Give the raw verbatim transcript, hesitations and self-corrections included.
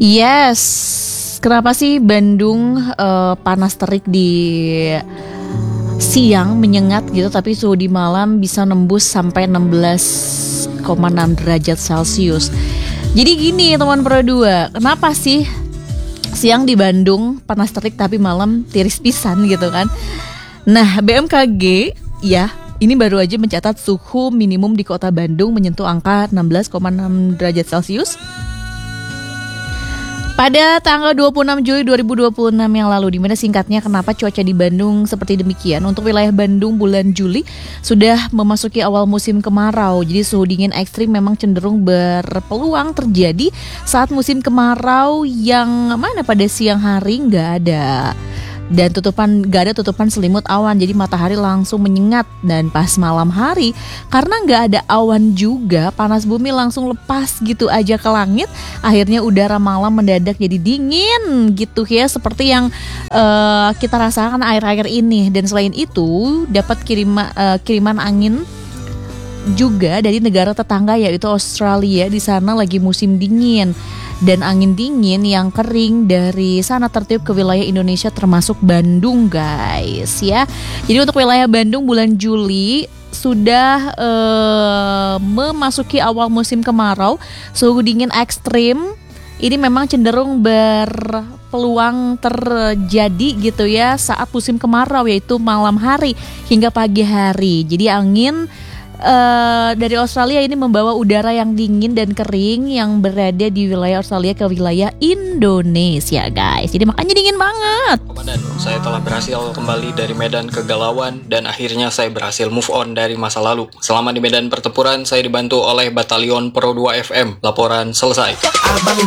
Yes, kenapa sih Bandung uh, panas terik di siang menyengat gitu, tapi suhu di malam bisa nembus sampai enam belas koma enam derajat Celcius. Jadi gini teman Pro dua, kenapa sih siang di Bandung panas terik tapi malam tiris pisan gitu kan? Nah, B M K G ya ini baru aja mencatat suhu minimum di kota Bandung menyentuh angka enam belas koma enam derajat Celcius pada tanggal dua puluh enam Juli dua ribu dua puluh enam yang lalu. Dimana singkatnya kenapa cuaca di Bandung seperti demikian. Untuk wilayah Bandung bulan Juli sudah memasuki awal musim kemarau. Jadi suhu dingin ekstrim memang cenderung berpeluang terjadi saat musim kemarau yang mana pada siang hari nggak ada. Dan tutupan gak ada tutupan selimut awan, jadi matahari langsung menyengat. Dan pas malam hari, karena gak ada awan juga, panas bumi langsung lepas gitu aja ke langit. Akhirnya udara malam mendadak jadi dingin gitu ya, seperti yang uh, kita rasakan akhir-akhir ini. Dan selain itu dapat kirima, uh, kiriman angin juga dari negara tetangga yaitu Australia. Di sana lagi musim dingin. Dan angin dingin yang kering dari sana tertiup ke wilayah Indonesia termasuk Bandung guys ya. Jadi untuk wilayah Bandung bulan Juli sudah uh, memasuki awal musim kemarau. Suhu dingin ekstrim ini memang cenderung berpeluang terjadi gitu ya saat musim kemarau, yaitu malam hari hingga pagi hari. Jadi angin Uh, dari Australia ini membawa udara yang dingin dan kering yang berada di wilayah Australia ke wilayah Indonesia guys. Jadi makanya dingin banget. Komandan, saya telah berhasil kembali dari medan kegalauan dan akhirnya saya berhasil move on dari masa lalu. Selama di medan pertempuran saya dibantu oleh Batalion Pro dua F M. Laporan selesai.